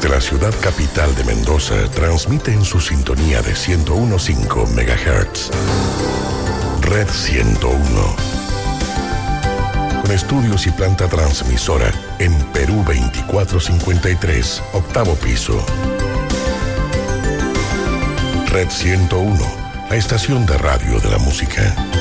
Desde la ciudad capital de Mendoza, transmite en su sintonía de 101.5 MHz. Red 101. Con estudios y planta transmisora en Perú 2453, octavo piso. Red 101, la estación de radio de la música.